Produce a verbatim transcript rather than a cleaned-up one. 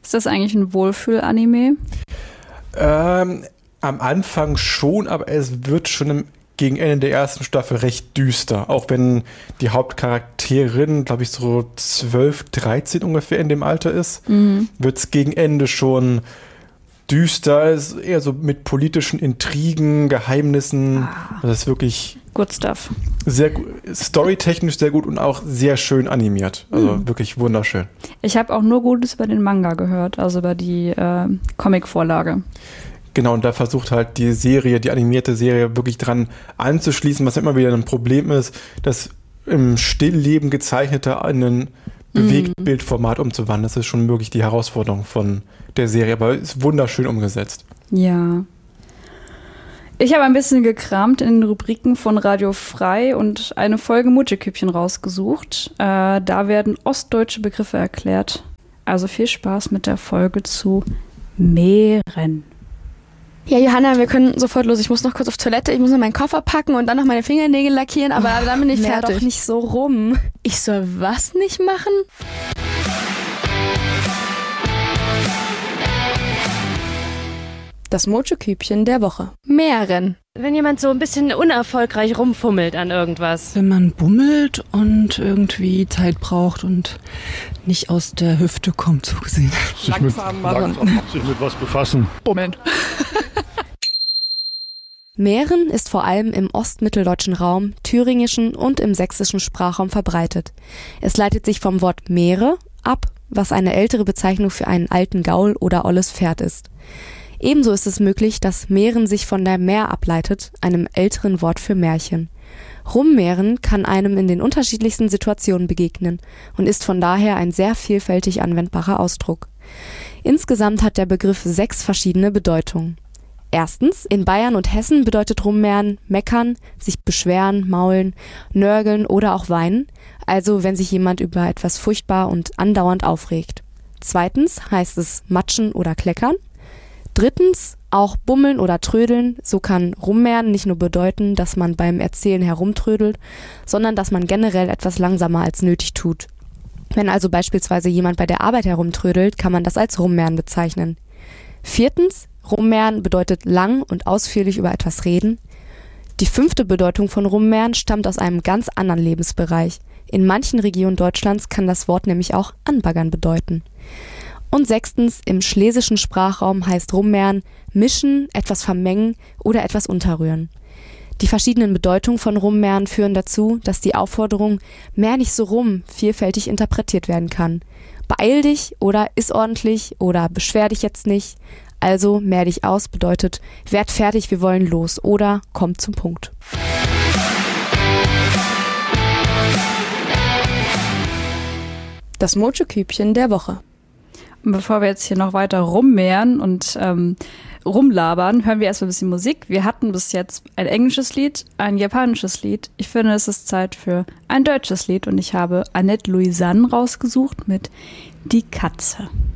Ist das eigentlich ein Wohlfühl-Anime? Ähm, am Anfang schon, aber es wird schon im, gegen Ende der ersten Staffel recht düster. Auch wenn die Hauptcharakterin, glaube ich, so zwölf, dreizehn ungefähr in dem Alter ist, mhm. wird es gegen Ende schon düster. Es ist eher so mit politischen Intrigen, Geheimnissen. Ah. Das ist wirklich good stuff. Sehr storytechnisch sehr gut und auch sehr schön animiert. Also mhm. wirklich wunderschön. Ich habe auch nur Gutes über den Manga gehört, also über die äh, Comic-Vorlage. Genau, und da versucht halt die Serie, die animierte Serie wirklich dran anzuschließen, was immer wieder ein Problem ist, das im Stillleben gezeichnete in ein Bewegtbildformat umzuwandeln. Das ist schon wirklich die Herausforderung von der Serie, aber ist wunderschön umgesetzt. Ja. Ich habe ein bisschen gekramt in den Rubriken von Radio Frei und eine Folge Mutscheküppchen rausgesucht. Äh, da werden ostdeutsche Begriffe erklärt. Also viel Spaß mit der Folge zu Meeren. Ja, Johanna, wir können sofort los. Ich muss noch kurz auf Toilette, ich muss noch meinen Koffer packen und dann noch meine Fingernägel lackieren, aber oh, dann bin ich fertig. Doch nicht so rum. Ich soll was nicht machen? Das Mutscheküppchen der Woche. Meeren. Wenn jemand so ein bisschen unerfolgreich rumfummelt an irgendwas. Wenn man bummelt und irgendwie Zeit braucht und nicht aus der Hüfte kommt, so gesehen. Sich mit, langsam sich mit was befassen. Bummeln. Meeren ist vor allem im ostmitteldeutschen Raum, thüringischen und im sächsischen Sprachraum verbreitet. Es leitet sich vom Wort Meere ab, was eine ältere Bezeichnung für einen alten Gaul oder olles Pferd ist. Ebenso ist es möglich, dass Meeren sich von der Mär ableitet, einem älteren Wort für Märchen. Rummeeren kann einem in den unterschiedlichsten Situationen begegnen und ist von daher ein sehr vielfältig anwendbarer Ausdruck. Insgesamt hat der Begriff sechs verschiedene Bedeutungen. Erstens, in Bayern und Hessen bedeutet Rummeeren meckern, sich beschweren, maulen, nörgeln oder auch weinen, also wenn sich jemand über etwas furchtbar und andauernd aufregt. Zweitens heißt es matschen oder kleckern. Drittens, auch bummeln oder trödeln, so kann Rummeeren nicht nur bedeuten, dass man beim Erzählen herumtrödelt, sondern dass man generell etwas langsamer als nötig tut. Wenn also beispielsweise jemand bei der Arbeit herumtrödelt, kann man das als Rummeeren bezeichnen. Viertens, Rummeeren bedeutet lang und ausführlich über etwas reden. Die fünfte Bedeutung von Rummeeren stammt aus einem ganz anderen Lebensbereich. In manchen Regionen Deutschlands kann das Wort nämlich auch anbaggern bedeuten. Und sechstens, im schlesischen Sprachraum heißt Rummeeren mischen, etwas vermengen oder etwas unterrühren. Die verschiedenen Bedeutungen von Rummeeren führen dazu, dass die Aufforderung "mehr nicht so rum" vielfältig interpretiert werden kann. Beeil dich oder iss ordentlich oder beschwer dich jetzt nicht. Also mehr dich aus bedeutet werd fertig, wir wollen los oder komm zum Punkt. Das Mutscheküppchen der Woche. Und bevor wir jetzt hier noch weiter rummehren und ähm, rumlabern, hören wir erstmal ein bisschen Musik. Wir hatten bis jetzt ein englisches Lied, ein japanisches Lied. Ich finde, es ist Zeit für ein deutsches Lied und ich habe Annette Louisanne rausgesucht mit Die Katze.